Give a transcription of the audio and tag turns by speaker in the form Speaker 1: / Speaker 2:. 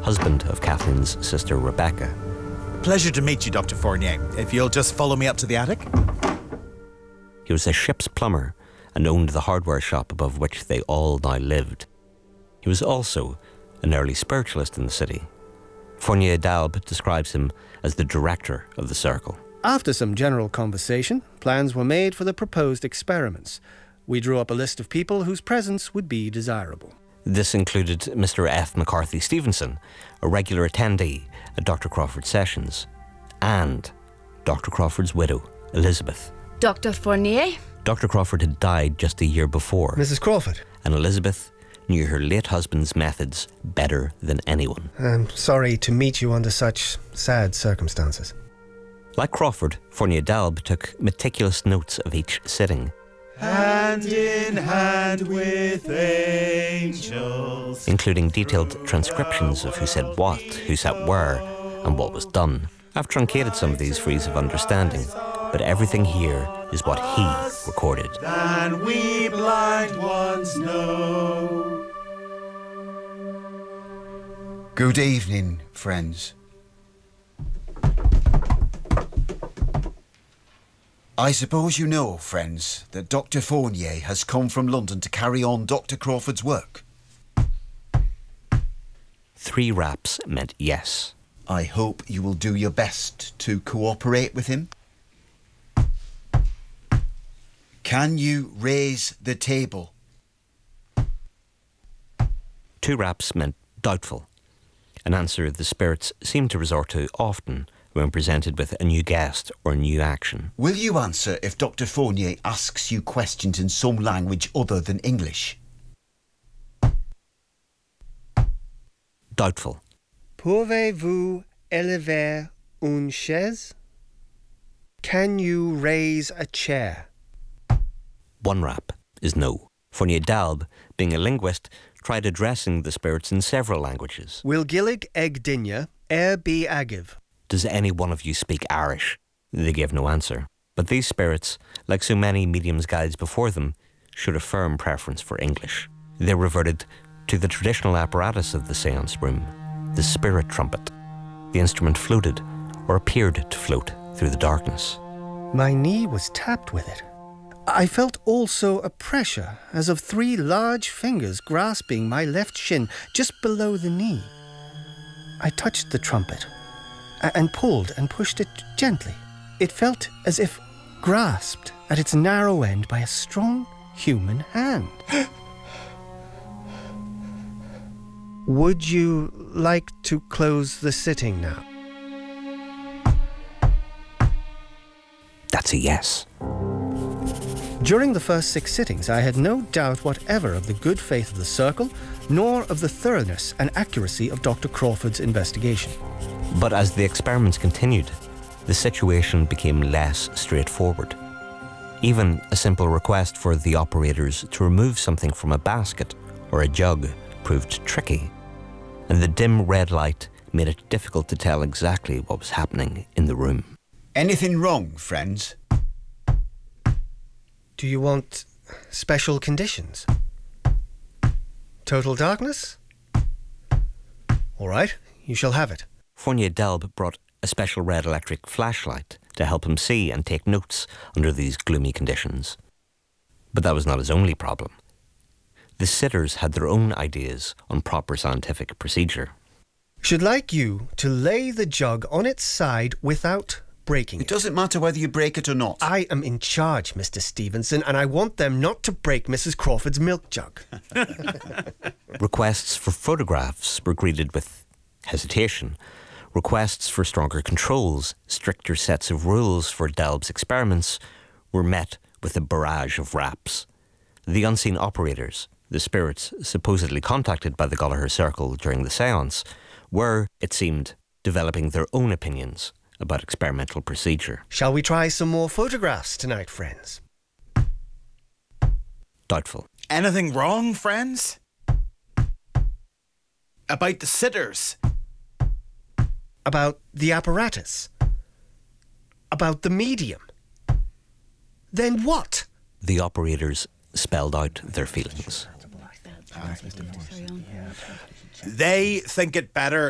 Speaker 1: husband of Catherine's sister Rebecca.
Speaker 2: Pleasure to meet you, Dr. Fournier. If you'll just follow me up to the attic.
Speaker 1: He was a ship's plumber and owned the hardware shop above which they all now lived. He was also an early spiritualist in the city. Fournier d'Albe describes him as the director of the circle.
Speaker 3: After some general conversation, plans were made for the proposed experiments. We drew up a list of people whose presence would be desirable.
Speaker 1: This included Mr. F. McCarthy Stevenson, a regular attendee at Dr. Crawford's sessions, and Dr. Crawford's widow, Elizabeth.
Speaker 4: Dr. Fournier?
Speaker 1: Dr. Crawford had died just a year before.
Speaker 3: Mrs. Crawford.
Speaker 1: And Elizabeth knew her late husband's methods better than anyone.
Speaker 3: I'm sorry to meet you under such sad circumstances.
Speaker 1: Like Crawford, Fournier d'Albe took meticulous notes of each sitting.
Speaker 5: Hand in hand with angels.
Speaker 1: Including detailed transcriptions of who said what, who sat where, and what was done. I've truncated some of these for ease of understanding, but everything here is what he recorded.
Speaker 5: Than we blind ones know.
Speaker 6: Good evening, friends. I suppose you know, friends, that Dr. Fournier has come from London to carry on Dr. Crawford's work.
Speaker 1: 3 raps meant yes.
Speaker 6: I hope you will do your best to cooperate with him. Can you raise the table?
Speaker 1: 2 raps meant doubtful, an answer the spirits seem to resort to often when presented with a new guest or a new action.
Speaker 6: Will you answer if Dr. Fournier asks you questions in some language other than English?
Speaker 1: Doubtful.
Speaker 3: Pouvez-vous élever une chaise? Can you raise a chair?
Speaker 1: 1 rap is no. Fournier d'Albe, being a linguist, tried addressing the spirits in several languages.
Speaker 3: Will gillig eg dinja be agiv?
Speaker 1: Does any one of you speak Irish? They gave no answer. But these spirits, like so many mediums' guides before them, showed a firm preference for English. They reverted to the traditional apparatus of the seance room, the spirit trumpet. The instrument floated, or appeared to float, through the darkness.
Speaker 3: My knee was tapped with it. I felt also a pressure, as of 3 large fingers grasping my left shin just below the knee. I touched the trumpet and pulled and pushed it gently. It felt as if grasped at its narrow end by a strong human hand. Would you like to close the sitting now?
Speaker 1: That's a yes.
Speaker 3: During the first 6 sittings, I had no doubt whatever of the good faith of the circle, nor of the thoroughness and accuracy of Dr. Crawford's investigation.
Speaker 1: But as the experiments continued, the situation became less straightforward. Even a simple request for the operators to remove something from a basket or a jug proved tricky, and the dim red light made it difficult to tell exactly what was happening in the room.
Speaker 6: Anything wrong, friends?
Speaker 3: Do you want special conditions? Total darkness? All right, you shall have it.
Speaker 1: Fournier d'Albe brought a special red electric flashlight to help him see and take notes under these gloomy conditions. But that was not his only problem. The sitters had their own ideas on proper scientific procedure.
Speaker 3: Should like you to lay the jug on its side without breaking it.
Speaker 6: It doesn't matter whether you break it or not.
Speaker 3: I am in charge, Mr. Stevenson, and I want them not to break Mrs. Crawford's milk jug.
Speaker 1: Requests for photographs were greeted with hesitation. Requests for stronger controls, stricter sets of rules for d'Albe's experiments were met with a barrage of raps. The unseen operators, the spirits supposedly contacted by the Gallagher Circle during the séance, were, it seemed, developing their own opinions about experimental procedure.
Speaker 3: Shall we try some more photographs tonight, friends?
Speaker 1: Doubtful.
Speaker 2: Anything wrong, friends? About the sitters?
Speaker 3: About the apparatus? About the medium? Then what?
Speaker 1: The operators spelled out their feelings.
Speaker 2: They think it better